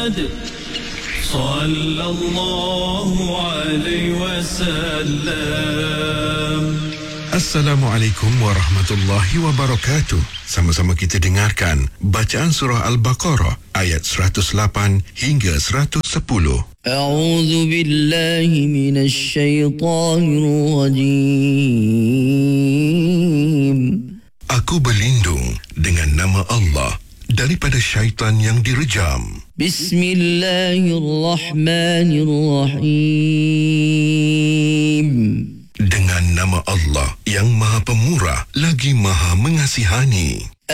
صلى الله عليه وسلم. Assalamualaikum warahmatullahi wabarakatuh. Sama-sama kita dengarkan bacaan surah Al-Baqarah ayat 108 hingga 110. A'udzu billahi minasy syaithanir rajim. Aku berlindung dengan nama Allah daripada syaitan yang direjam. Bismillahirrahmanirrahim. Dengan nama Allah yang Maha Pemurah lagi Maha Mengasihani.